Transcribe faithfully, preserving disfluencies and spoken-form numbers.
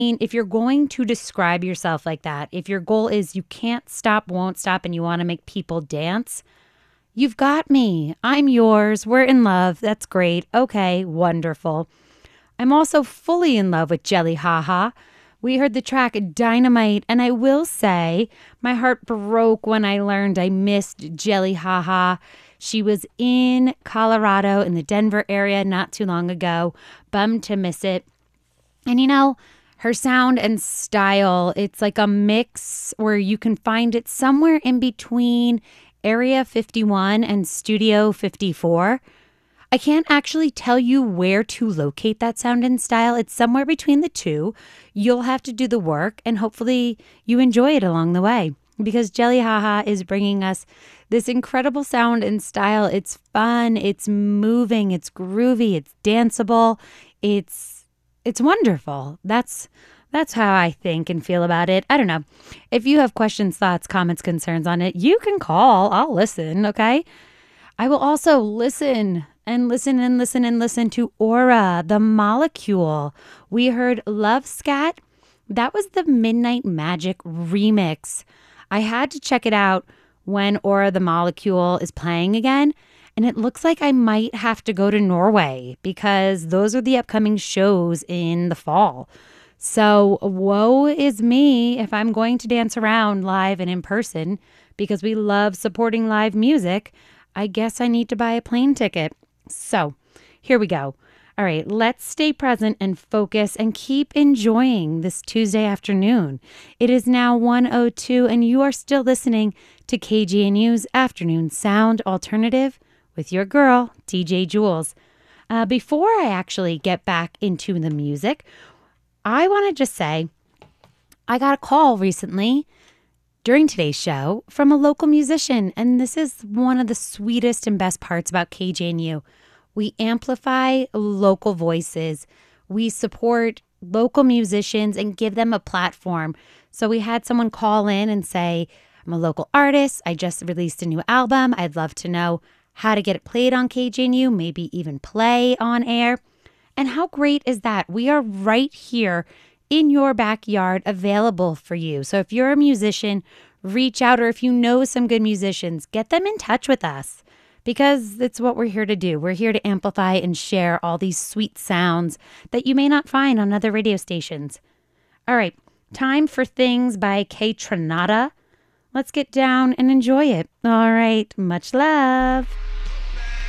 mean, if you're going to describe yourself like that, if your goal is you can't stop, won't stop, and you want to make people dance, you've got me. I'm yours. We're in love. That's great. Okay, wonderful. I'm also fully in love with Jelly Haha. We heard the track Dynamite, and I will say my heart broke when I learned I missed Jelly Haha. She was in Colorado in the Denver area not too long ago. Bummed to miss it. And you know, her sound and style, it's like a mix where you can find it somewhere in between Area fifty-one and Studio fifty-four. I can't actually tell you where to locate that sound and style. It's somewhere between the two. You'll have to do the work, and hopefully you enjoy it along the way, because Jelly Haha is bringing us this incredible sound and style. It's fun, it's moving, it's groovy, it's danceable. It's it's wonderful. That's that's how I think and feel about it. I don't know. If you have questions, thoughts, comments, concerns on it, you can call. I'll listen, okay? I will also listen and listen and listen and listen to Aura, the Molecule. We heard Love Scat. That was the Midnight Magic remix. I had to check it out when Aura, the Molecule is playing again. And it looks like I might have to go to Norway because those are the upcoming shows in the fall. So woe is me if I'm going to dance around live and in person, because we love supporting live music. I guess I need to buy a plane ticket. So here we go. All right, let's stay present and focus and keep enjoying this Tuesday afternoon. It is now one oh two and you are still listening to K G N U's Afternoon Sound Alternative with your girl, D J Jules. Uh, before I actually get back into the music, I want to just say I got a call recently during today's show from a local musician, and this is one of the sweetest and best parts about K G N U. We amplify local voices. We support local musicians and give them a platform. So we had someone call in and say, I'm a local artist. I just released a new album. I'd love to know how to get it played on K G N U, maybe even play on air. And how great is that? We are right here in your backyard available for you. So if you're a musician, reach out, or if you know some good musicians, get them in touch with us, because it's what we're here to do. We're here to amplify and share all these sweet sounds that you may not find on other radio stations. All right, time for Things by Kaytranada. Let's get down and enjoy it. All right, much love.